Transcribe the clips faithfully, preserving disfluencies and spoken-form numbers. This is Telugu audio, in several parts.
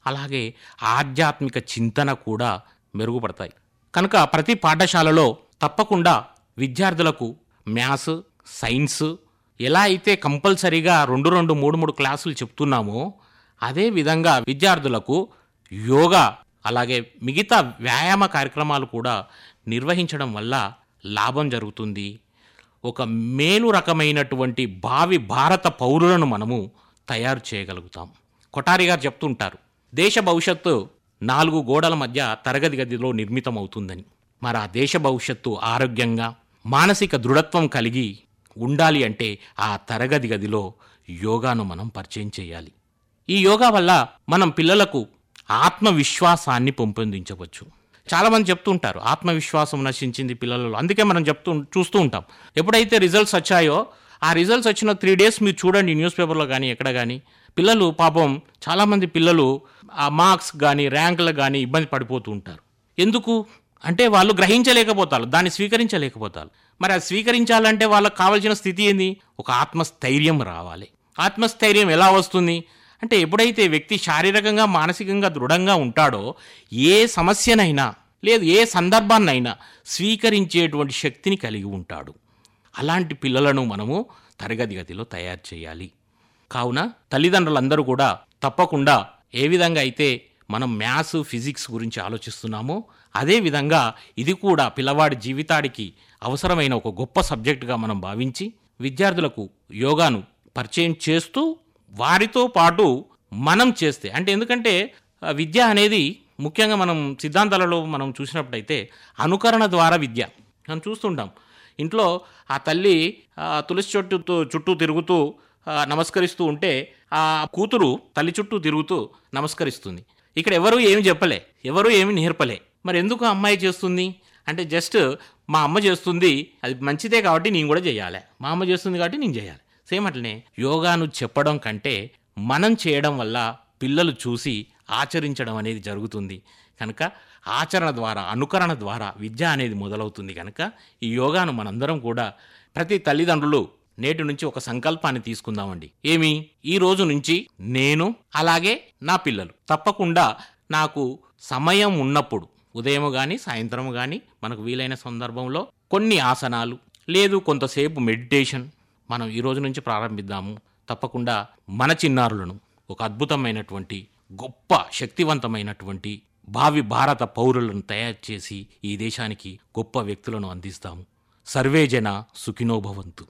అలాగే ఆధ్యాత్మిక చింతన కూడా మెరుగుపడతాయి. కనుక ప్రతి పాఠశాలలో తప్పకుండా విద్యార్థులకు మ్యాథ్స్, సైన్స్ ఎలా అయితే కంపల్సరీగా రెండు రెండు మూడు మూడు క్లాసులు చెప్తున్నామో అదేవిధంగా విద్యార్థులకు యోగా అలాగే మిగతా వ్యాయామ కార్యక్రమాలు కూడా నిర్వహించడం వల్ల లాభం జరుగుతుంది. ఒక మేలు రకమైనటువంటి భావి భారత పౌరులను మనము తయారు చేయగలుగుతాం. కొఠారి గారు చెప్తుంటారు, దేశ భవిష్యత్తు నాలుగు గోడల మధ్య తరగతి గదిలో నిర్మితమవుతుందని. మరి ఆ దేశ భవిష్యత్తు ఆరోగ్యంగా మానసిక దృఢత్వం కలిగి ఉండాలి అంటే ఆ తరగతి గదిలో యోగాను మనం పరిచయం చేయాలి. ఈ యోగా వల్ల మనం పిల్లలకు ఆత్మవిశ్వాసాన్ని పెంపొందించవచ్చు. చాలామంది చెప్తూ ఉంటారు ఆత్మవిశ్వాసం నశించింది పిల్లలలో. అందుకే మనం చెప్తూ చూస్తూ ఉంటాం, ఎప్పుడైతే రిజల్ట్స్ వచ్చాయో ఆ రిజల్ట్స్ వచ్చిన త్రీ డేస్ మీరు చూడండి న్యూస్ పేపర్లో కానీ ఎక్కడ కానీ పిల్లలు పాపం చాలామంది పిల్లలు ఆ మార్క్స్ కానీ ర్యాంకులకు కానీ ఇబ్బంది పడిపోతూ ఉంటారు. ఎందుకు అంటే వాళ్ళు గ్రహించలేకపోతారు, దాన్ని స్వీకరించలేకపోతారు. మరి అది స్వీకరించాలంటే వాళ్ళకి కావాల్సిన స్థితి ఏంది? ఒక ఆత్మస్థైర్యం రావాలి. ఆత్మస్థైర్యం ఎలా వస్తుంది అంటే ఎప్పుడైతే వ్యక్తి శారీరకంగా మానసికంగా దృఢంగా ఉంటాడో ఏ సమస్యనైనా లేదు ఏ సందర్భాన్నైనా స్వీకరించేటువంటి శక్తిని కలిగి ఉంటాడు. అలాంటి పిల్లలను మనము తరగతి గదిలో తయారు చేయాలి. కావున తల్లిదండ్రులందరూ కూడా తప్పకుండా ఏ విధంగా అయితే మనం మ్యాథ్స్, ఫిజిక్స్ గురించి ఆలోచిస్తున్నామో అదేవిధంగా ఇది కూడా పిల్లవాడి జీవితానికి అవసరమైన ఒక గొప్ప సబ్జెక్టుగా మనం భావించి విద్యార్థులకు యోగాను పరిచయం చేస్తూ వారితో పాటు మనం చేస్తే అంటే ఎందుకంటే విద్య అనేది ముఖ్యంగా మనం సిద్ధాంతాలలో మనం చూసినప్పుడైతే అనుకరణ ద్వారా విద్య మనం చూస్తుంటాం. ఇంట్లో ఆ తల్లి తులసి చుట్టూ చుట్టూ తిరుగుతూ నమస్కరిస్తూ ఉంటే ఆ కూతురు తల్లి చుట్టూ తిరుగుతూ నమస్కరిస్తుంది. ఇక్కడ ఎవరు ఏమి చెప్పలే, ఎవరు ఏమి నేర్పలే. మరి ఎందుకు అమ్మాయి చేస్తుంది అంటే జస్ట్ మా అమ్మ చేస్తుంది అది మంచిదే కాబట్టి నేను కూడా చేయాలి, మా అమ్మ చేస్తుంది కాబట్టి నేను చేయాలి. సేమ్ అట్లనే యోగాను చెప్పడం కంటే మనం చేయడం వల్ల పిల్లలు చూసి ఆచరించడం అనేది జరుగుతుంది. కనుక ఆచరణ ద్వారా అనుకరణ ద్వారా విద్య అనేది మొదలవుతుంది. కనుక ఈ యోగాను మనందరం కూడా ప్రతి తల్లిదండ్రులు నేటి నుంచి ఒక సంకల్పాన్ని తీసుకుందామండి. ఏమి ఈ రోజు నుంచి నేను అలాగే నా పిల్లలు తప్పకుండా నాకు సమయం ఉన్నప్పుడు ఉదయం కానీ సాయంత్రం కానీ మనకు వీలైన సందర్భంలో కొన్ని ఆసనాలు లేదు కొంతసేపు మెడిటేషన్ మనం ఈ రోజు నుంచి ప్రారంభిద్దాము. తప్పకుండా మన చిన్నారులను ఒక అద్భుతమైనటువంటి గొప్ప శక్తివంతమైనటువంటి భావి భారత పౌరులను తయారు చేసి ఈ దేశానికి గొప్ప వ్యక్తులను అందిస్తాము. సర్వే జన సుఖినో భవంతు.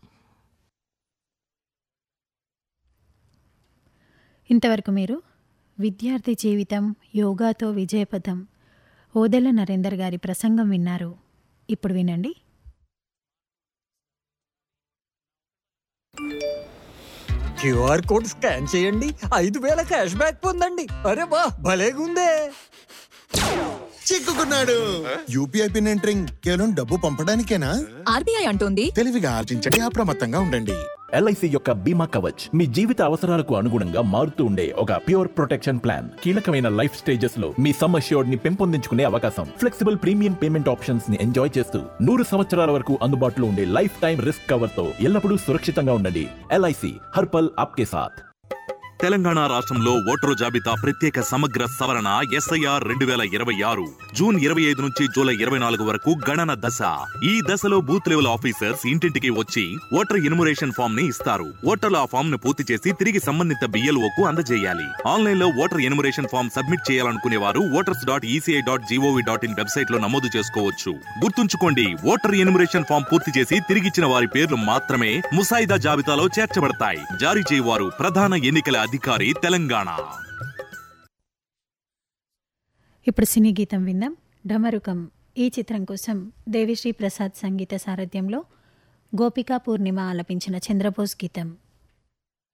ఇంతవరకు మీరు విద్యార్థి జీవితం యోగాతో విజయపథం ఓదెల నరేందర్ గారి ప్రసంగం విన్నారు. ఇప్పుడు వినండి. క్యూఆర్ కోడ్ స్కాన్ చేయండి, ఐదు వేల క్యాష్ బ్యాక్ పొందండి. అరే వా, భలేగుందే. చిక్కుకున్నాడు. యూపీఐ పిన్ ఎంటరింగ్ కేవలం డబ్బు పంపడానికేనా? ఆర్బీఐ అంటోంది తెలివిగా ఆర్జించండి, అప్రమత్తంగా ఉండండి. ఎల్ఐసి యొక్క బీమా కవచ్ మీ జీవిత అవసరాలకు అనుగుణంగా మారుతూ ఉండే ఒక ప్యూర్ ప్రొటెక్షన్ ప్లాన్. కీలకమైన లైఫ్ స్టేజెస్ లో మీ సమ్ అష్యూర్డ్ ని పెంపొందించుకునే అవకాశం, ఫ్లెక్సిబుల్ ప్రీమియం పేమెంట్ ఆప్షన్స్ ని ఎంజాయ్ చేస్తూ నూరు సంవత్సరాల వరకు అందుబాటులో ఉండే లైఫ్ టైం రిస్క్ కవర్ తో ఎల్లప్పుడూ సురక్షితంగా ఉండండి. ఎల్ఐసి హర్పల్ ఆప్కే సాథ్. తెలంగాణ రాష్ట్రంలో ఓటరు జాబితా ప్రత్యేక సమగ్ర సవరణ ఎస్ఐఆర్ రెండు వేల ఇరవై ఆరు జూన్ ఇరవై ఐదు నుంచి జూలై ఇరవై నాలుగు వరకు గణన దశ. ఈ దశలో బూత్ లెవెల్ ఆఫీసర్స్ ఇంటింటికి వచ్చి ఓటర్ ఇన్మురేషన్ ఫామ్ ని ఇస్తారు. ఓటర్లు ఆ ఫామ్ ను పూర్తి చేసి తిరిగి సంబంధిత బిఎల్ఓకు అందజేయాలి. ఆన్లైన్ లో ఓటర్ ఇన్మురేషన్ ఫామ్ సబ్మిట్ చేయాలనుకునే వారు voters dot ECI dot GOV dot in website లో నమోదు చేసుకోవచ్చు. గుర్తుంచుకోండి, ఓటర్ ఇన్మురేషన్ ఫామ్ పూర్తి చేసి తిరిగిచ్చిన వారి పేర్లు మాత్రమే ముసాయిదా జాబితాలో చేర్చబడతాయి. జారీ చేయవారు ప్రధాన ఎన్నికల అధికారి, తెలంగాణ. ఇప్పుడు సినీ గీతం విందాం. ఢమరుకం ఈ చిత్రం కోసం దేవిశ్రీ ప్రసాద్ సంగీత సారథ్యంలో గోపికా పూర్ణిమ ఆలపించిన చంద్రబోస్ గీతం.